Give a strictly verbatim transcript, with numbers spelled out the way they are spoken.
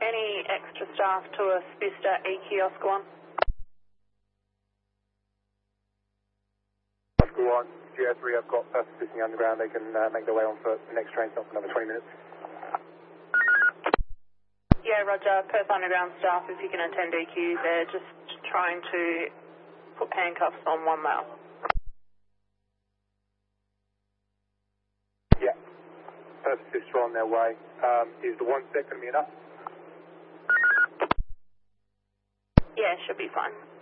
Any extra staff to assist at E kiosk one? Oscar one, G O three, I've got person sitting underground. They can uh, make their way on for the next train stop for another twenty minutes. Yeah, Roger. Perth Underground staff, if you can attend E Q, they're just trying to put handcuffs on one male. Yeah. First sister on their way. Um, is the one sec going to be enough? Yeah, should be fine.